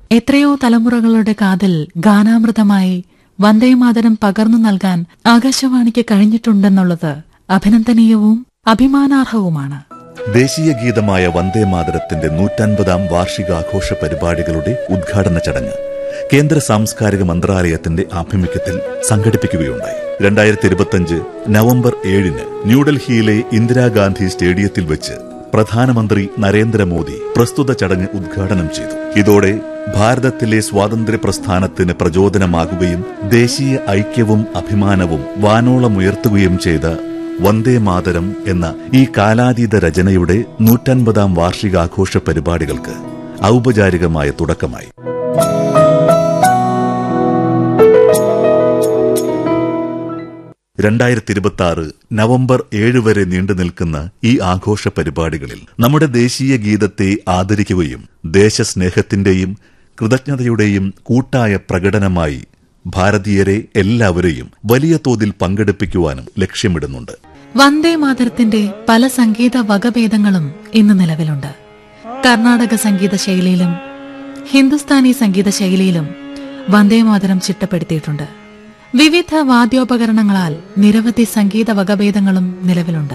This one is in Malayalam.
എത്രയോ തലമുറകളുടെ കാതിൽ ഗാനാമൃതമായി വന്ദേമാതരം പകർന്നു നൽകാൻ ആകാശവാണിക്ക് കഴിഞ്ഞിട്ടുണ്ടെന്നുള്ളത് അഭിനന്ദനീയവും അഭിമാനാർഹവുമാണ്. ദേശീയ ഗീതമായ വന്ദേമാതരത്തിന്റെ 150ാം വാർഷികാഘോഷ പരിപാടികളുടെ ഉദ്ഘാടന ചടങ്ങ് കേന്ദ്ര സാംസ്കാരിക മന്ത്രാലയത്തിന്റെ ആഭിമുഖ്യത്തിൽ സംഘടിപ്പിക്കുകയുണ്ടായി. 2025 നവംബർ 7-ന് ന്യൂഡൽഹിയിലെ ഇന്ദിരാഗാന്ധി സ്റ്റേഡിയത്തിൽ വെച്ച് പ്രധാനമന്ത്രി നരേന്ദ്രമോദി പ്രസ്തുത ചടങ്ങ് ഉദ്ഘാടനം ചെയ്തു. ഇതോടെ ഭാരതത്തിലെ സ്വാതന്ത്ര്യ പ്രസ്ഥാനത്തിന് പ്രചോദനമാകുകയും ദേശീയ ഐക്യവും അഭിമാനവും വാനോളമുയർത്തുകയും ചെയ്ത വന്ദേമാതരം എന്ന ഈ കാലാതീത രചനയുടെ 150ാം വാർഷികാഘോഷ പരിപാടികൾക്ക് ഔപചാരികമായ തുടക്കമായി. നവംബർ 7 വരെ നീണ്ടുനിൽക്കുന്ന ഈ ആഘോഷ പരിപാടികളിൽ നമ്മുടെ ദേശീയ ഗീതത്തെ ആദരിക്കുകയും ദേശസ്നേഹത്തിന്റെയും കൃതജ്ഞതയുടെയും കൂട്ടായ പ്രകടനമായി ഭാരതീയരെ എല്ലാവരെയും വലിയ തോതിൽ പങ്കെടുപ്പിക്കുവാനും ലക്ഷ്യമിടുന്നുണ്ട്. വന്ദേമാതരത്തിന്റെ പല സംഗീത വകഭേദങ്ങളും ഇന്ന് നിലവിലുണ്ട്. കർണാടക സംഗീത ശൈലിയിലും ഹിന്ദുസ്ഥാനി സംഗീത ശൈലിയിലും വന്ദേമാതരം ചിട്ടപ്പെടുത്തിയിട്ടുണ്ട്. വിവിധ വാദ്യോപകരണങ്ങളാൽ നിരവധി സംഗീത വകഭേദങ്ങളും നിലവിലുണ്ട്.